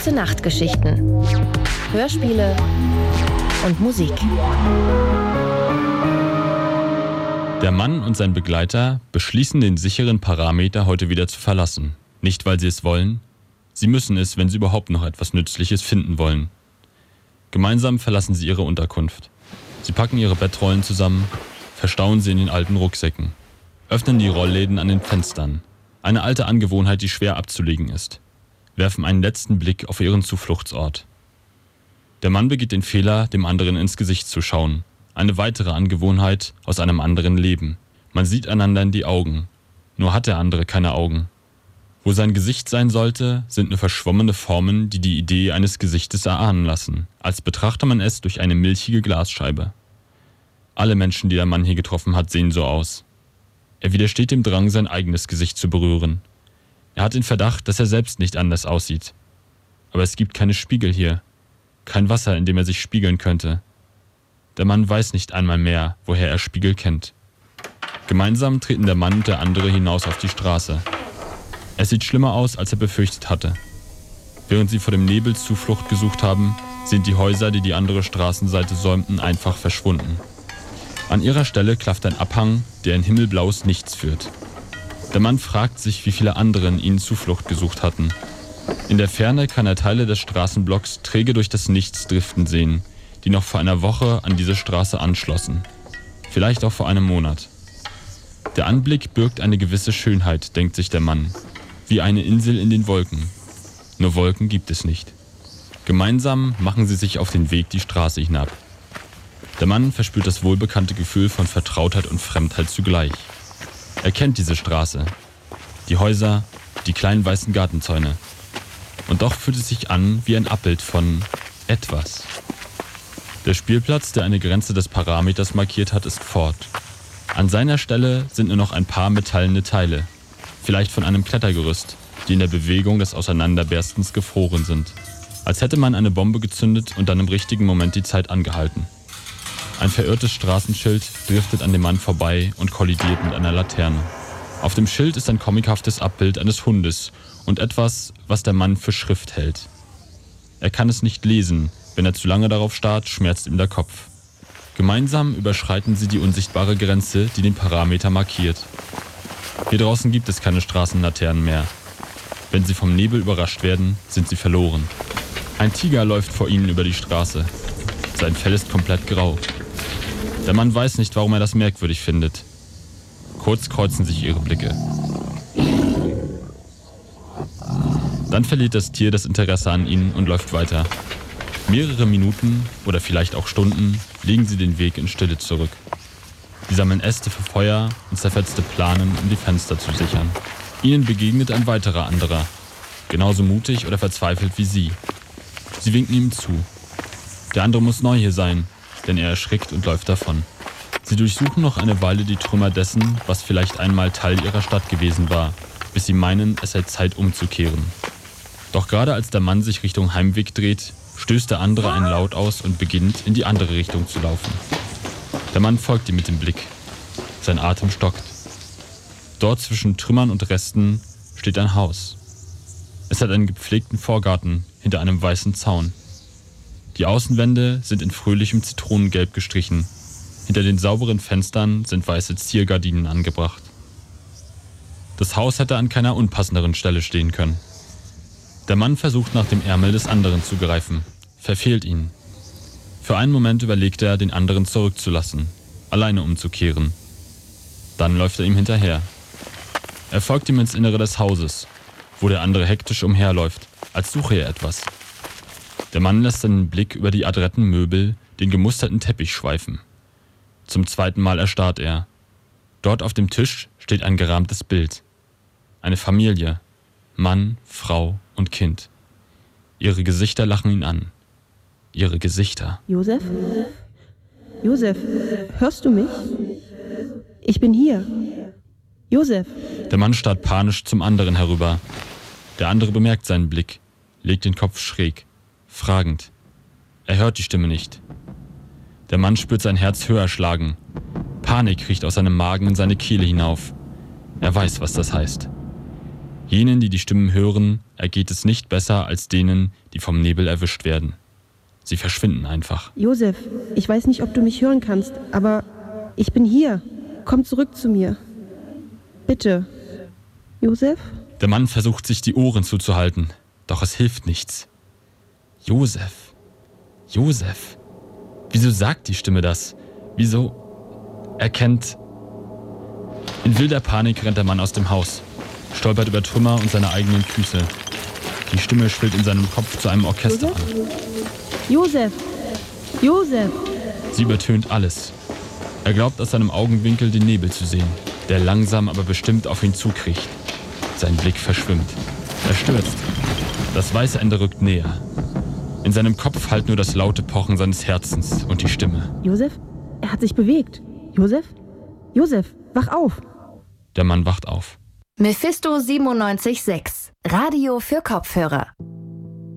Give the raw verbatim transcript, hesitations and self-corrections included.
Gute-Nacht-Geschichten, Hörspiele und Musik. Der Mann und sein Begleiter beschließen, den sicheren Parameter heute wieder zu verlassen. Nicht, weil sie es wollen. Sie müssen es, wenn sie überhaupt noch etwas Nützliches finden wollen. Gemeinsam verlassen sie ihre Unterkunft. Sie packen ihre Bettrollen zusammen, verstauen sie in den alten Rucksäcken, öffnen die Rollläden an den Fenstern. Eine alte Angewohnheit, die schwer abzulegen ist. Werfen einen letzten Blick auf ihren Zufluchtsort. Der Mann begeht den Fehler, dem anderen ins Gesicht zu schauen. Eine weitere Angewohnheit aus einem anderen Leben. Man sieht einander in die Augen. Nur hat der andere keine Augen. Wo sein Gesicht sein sollte, sind nur verschwommene Formen, die die Idee eines Gesichtes erahnen lassen, als betrachte man es durch eine milchige Glasscheibe. Alle Menschen, die der Mann hier getroffen hat, sehen so aus. Er widersteht dem Drang, sein eigenes Gesicht zu berühren. Er hat den Verdacht, dass er selbst nicht anders aussieht. Aber es gibt keine Spiegel hier. Kein Wasser, in dem er sich spiegeln könnte. Der Mann weiß nicht einmal mehr, woher er Spiegel kennt. Gemeinsam treten der Mann und der andere hinaus auf die Straße. Es sieht schlimmer aus, als er befürchtet hatte. Während sie vor dem Nebel Zuflucht gesucht haben, sind die Häuser, die die andere Straßenseite säumten, einfach verschwunden. An ihrer Stelle klafft ein Abhang, der in himmelblaues Nichts führt. Der Mann fragt sich, wie viele andere in ihnen Zuflucht gesucht hatten. In der Ferne kann er Teile des Straßenblocks träge durch das Nichts driften sehen, die noch vor einer Woche an diese Straße anschlossen. Vielleicht auch vor einem Monat. Der Anblick birgt eine gewisse Schönheit, denkt sich der Mann. Wie eine Insel in den Wolken. Nur Wolken gibt es nicht. Gemeinsam machen sie sich auf den Weg die Straße hinab. Der Mann verspürt das wohlbekannte Gefühl von Vertrautheit und Fremdheit zugleich. Er kennt diese Straße. Die Häuser, die kleinen weißen Gartenzäune. Und doch fühlt es sich an wie ein Abbild von etwas. Der Spielplatz, der eine Grenze des Parameters markiert hat, ist fort. An seiner Stelle sind nur noch ein paar metallene Teile, vielleicht von einem Klettergerüst, die in der Bewegung des Auseinanderberstens gefroren sind. Als hätte man eine Bombe gezündet und dann im richtigen Moment die Zeit angehalten. Ein verirrtes Straßenschild driftet an dem Mann vorbei und kollidiert mit einer Laterne. Auf dem Schild ist ein comichaftes Abbild eines Hundes und etwas, was der Mann für Schrift hält. Er kann es nicht lesen. Wenn er zu lange darauf starrt, schmerzt ihm der Kopf. Gemeinsam überschreiten sie die unsichtbare Grenze, die den Parameter markiert. Hier draußen gibt es keine Straßenlaternen mehr. Wenn sie vom Nebel überrascht werden, sind sie verloren. Ein Tiger läuft vor ihnen über die Straße. Sein Fell ist komplett grau. Der Mann weiß nicht, warum er das merkwürdig findet. Kurz kreuzen sich ihre Blicke. Dann verliert das Tier das Interesse an ihnen und läuft weiter. Mehrere Minuten oder vielleicht auch Stunden legen sie den Weg in Stille zurück. Sie sammeln Äste für Feuer und zerfetzte Planen, um die Fenster zu sichern. Ihnen begegnet ein weiterer anderer, genauso mutig oder verzweifelt wie sie. Sie winken ihm zu. Der andere muss neu hier sein, denn er erschrickt und läuft davon. Sie durchsuchen noch eine Weile die Trümmer dessen, was vielleicht einmal Teil ihrer Stadt gewesen war, bis sie meinen, es sei Zeit umzukehren. Doch gerade als der Mann sich Richtung Heimweg dreht, stößt der andere einen Laut aus und beginnt, in die andere Richtung zu laufen. Der Mann folgt ihm mit dem Blick. Sein Atem stockt. Dort zwischen Trümmern und Resten steht ein Haus. Es hat einen gepflegten Vorgarten hinter einem weißen Zaun. Die Außenwände sind in fröhlichem Zitronengelb gestrichen. Hinter den sauberen Fenstern sind weiße Ziergardinen angebracht. Das Haus hätte an keiner unpassenderen Stelle stehen können. Der Mann versucht nach dem Ärmel des anderen zu greifen, verfehlt ihn. Für einen Moment überlegt er, den anderen zurückzulassen, alleine umzukehren. Dann läuft er ihm hinterher. Er folgt ihm ins Innere des Hauses, wo der andere hektisch umherläuft, als suche er etwas. Der Mann lässt seinen Blick über die adretten Möbel, den gemusterten Teppich schweifen. Zum zweiten Mal erstarrt er. Dort auf dem Tisch steht ein gerahmtes Bild. Eine Familie, Mann, Frau und Kind. Ihre Gesichter lachen ihn an. Ihre Gesichter. Josef? Josef, hörst du mich? Ich bin hier. Josef. Der Mann starrt panisch zum anderen herüber. Der andere bemerkt seinen Blick, legt den Kopf schräg, fragend. Er hört die Stimme nicht. Der Mann spürt sein Herz höher schlagen. Panik kriecht aus seinem Magen in seine Kehle hinauf. Er weiß, was das heißt. Jenen, die die Stimmen hören, ergeht es nicht besser als denen, die vom Nebel erwischt werden. Sie verschwinden einfach. Josef, ich weiß nicht, ob du mich hören kannst, aber ich bin hier. Komm zurück zu mir. Bitte. Josef? Der Mann versucht, sich die Ohren zuzuhalten, doch es hilft nichts. Josef. Josef. Wieso sagt die Stimme das? Wieso? Er kennt... In wilder Panik rennt der Mann aus dem Haus, stolpert über Trümmer und seine eigenen Füße. Die Stimme schwillt in seinem Kopf zu einem Orchester an. Josef! Josef! Sie übertönt alles. Er glaubt aus seinem Augenwinkel den Nebel zu sehen, der langsam, aber bestimmt auf ihn zukriecht. Sein Blick verschwimmt. Er stürzt. Das weiße Ende rückt näher. In seinem Kopf hallt nur das laute Pochen seines Herzens und die Stimme. Josef? Er hat sich bewegt. Josef? Josef, wach auf! Der Mann wacht auf. Mephisto siebenundneunzig Komma sechs. Radio für Kopfhörer.